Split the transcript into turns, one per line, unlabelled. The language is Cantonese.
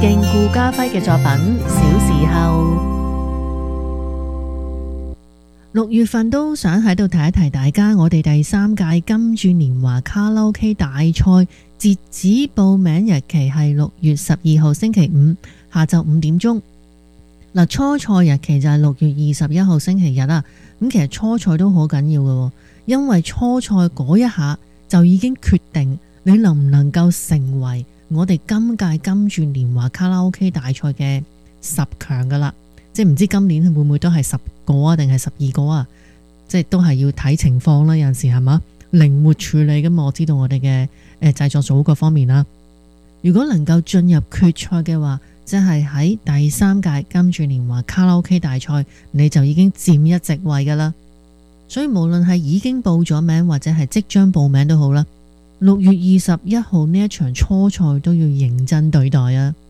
勁顧嘉輝嘅作品《小時候》。6月份都想喺度提一提大家，我哋第3屆金鑽年華卡拉 OK 大賽截止報名日期係6月12號星期五下晝5點鐘。嗱，初賽日期就係6月21號星期日啦。咁其實初賽都好緊要嘅，因為初賽嗰一下就已經決定你能唔能夠成為我哋今屆金鑽年華卡拉 OK 大賽嘅10強噶啦。即係唔知今年會唔會都係10個啊，定係12個啊？即係都係要睇情況啦。有陣時係嘛，靈活處理咁。我知道我哋嘅製作組嗰方面啦。如果能夠進入決賽嘅話，即係喺第3屆金鑽年華卡拉 OK 大賽，你就已經佔一席位噶啦。所以無論係已經報咗名或者係即將報名都好啦，6月21號呢一場初賽都要認真對待啊！